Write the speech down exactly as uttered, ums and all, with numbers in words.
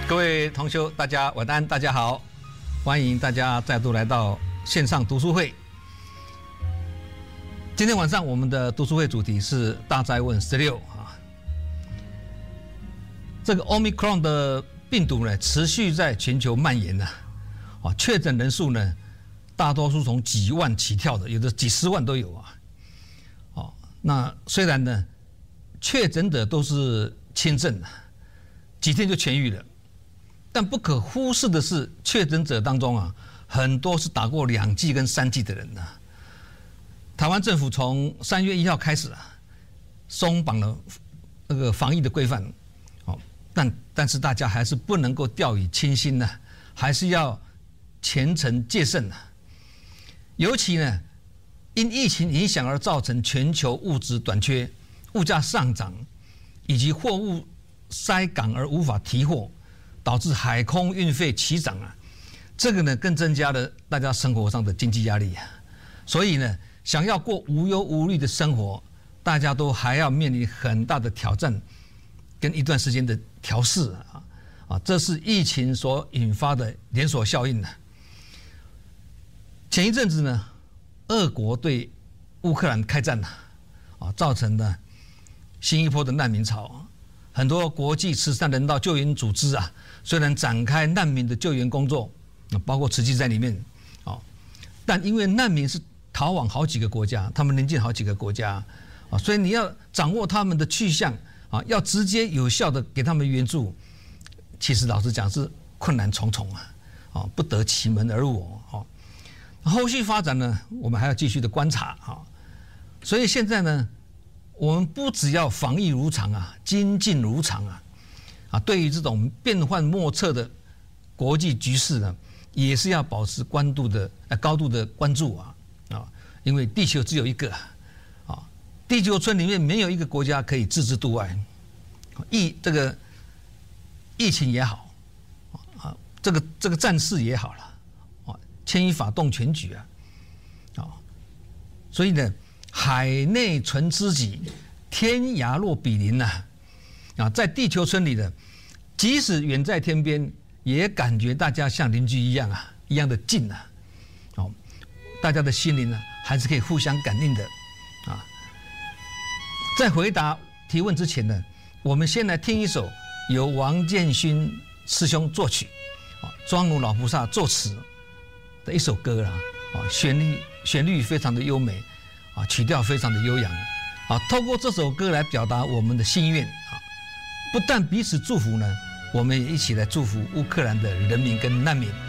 各位同修，大家晚安，大家好，欢迎大家再度来到线上读书会。今天晚上我们的读书会主题是大灾问十六啊。这个 Omicron 的病毒呢，持续在全球蔓延呢，啊，确诊人数呢，大多数从几万起跳的，有的几十万都有啊。哦，那虽然呢，确诊者都是轻症，几天就痊愈了。但不可忽视的是，确诊者当中啊，很多是打过两剂跟三剂的人呢、啊。台湾政府从三月一号开始啊，松绑了那个防疫的规范，哦，但但是大家还是不能够掉以轻心呢、啊，还是要虔诚戒慎啊。尤其呢，因疫情影响而造成全球物质短缺、物价上涨，以及货物塞港而无法提货。导致海空运费齐涨啊，这个呢更增加了大家生活上的经济压力啊。所以呢，想要过无忧无虑的生活，大家都还要面临很大的挑战，跟一段时间的调试啊啊，这是疫情所引发的连锁效应呢、啊。前一阵子呢，俄国对乌克兰开战了啊，造成了新一波的难民潮。很多国际慈善人道救援组织啊，虽然展开难民的救援工作，包括慈济在里面，啊，但因为难民是逃往好几个国家，他们临近好几个国家，啊，所以你要掌握他们的去向，啊，要直接有效的给他们援助，其实老实讲是困难重重啊，啊，不得其门而我，啊，后续发展呢，我们还要继续的观察啊，所以现在呢。我们不只要防疫如常啊，精进如常啊，啊，对于这种变幻莫测的国际局势呢，也是要保持关度的呃高度的关注啊啊，因为地球只有一个啊，地球村里面没有一个国家可以置之度外，疫这个疫情也好啊，这个这个战事也好了啊，牵一发动全局啊啊，所以呢。海内存知己，天涯若比邻呐！啊，在地球村里的，即使远在天边，也感觉大家像邻居一样啊，一样的近啊！哦，大家的心灵呢，还是可以互相感应的啊。在回答提问之前呢，我们先来听一首由王建勋师兄作曲，啊，庄奴老菩萨作词的一首歌啦，啊，旋律旋律非常的优美。啊，曲调非常的悠扬，啊，透过这首歌来表达我们的心愿啊，不但彼此祝福呢，我们也一起来祝福乌克兰的人民跟难民。